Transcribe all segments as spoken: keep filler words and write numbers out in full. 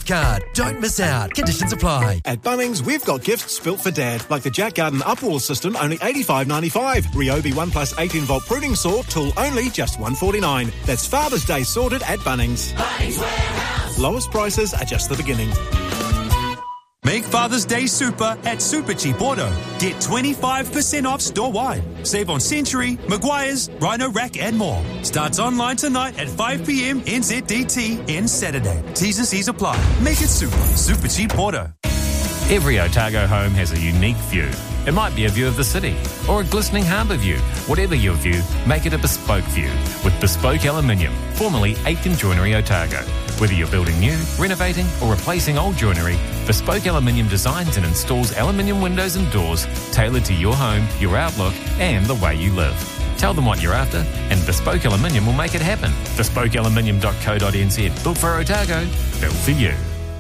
card. Don't miss out. Conditions apply. At Bunnings, we've got gifts built for Dad, like the Jack Garden Upwall system, only eighty-five ninety-five. Ryobi one plus eighteen volt pruning saw, tool only, just one forty-nine. That's Father's Day sorted at Bunnings. Bunnings Warehouse. Lowest prices are just the beginning. Make Father's Day super at Super Cheap Auto. Get twenty-five percent off store-wide. Save on Century, Maguire's, Rhino Rack and more. Starts online tonight at five p.m. N Z D T and Saturday. T's and C's apply. Make it super. Super Cheap Auto. Every Otago home has a unique view. It might be a view of the city or a glistening harbour view. Whatever your view, make it a bespoke view with Bespoke Aluminium, formerly Aitken Joinery Otago. Whether you're building new, renovating or replacing old joinery, Bespoke Aluminium designs and installs aluminium windows and doors tailored to your home, your outlook and the way you live. Tell them what you're after and Bespoke Aluminium will make it happen. bespoke aluminium dot co dot n z. Built for Otago, built for you.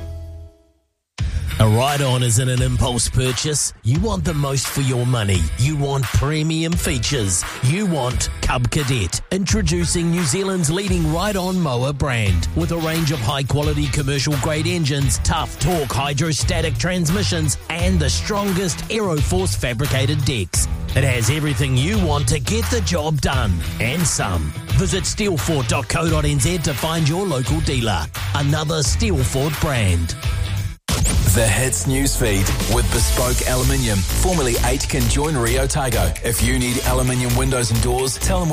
A ride-on isn't an impulse purchase. You want the most for your money. You want premium features. You want Cub Cadet. Introducing New Zealand's leading ride-on mower brand. With a range of high-quality commercial-grade engines, tough torque hydrostatic transmissions, and the strongest Aeroforce fabricated decks. It has everything you want to get the job done. And some. Visit steelfort dot co dot n z to find your local dealer. Another Steelfort brand. The Hits Newsfeed with Bespoke Aluminium, formerly Aitken Joinery Otago. If you need aluminium windows and doors, tell them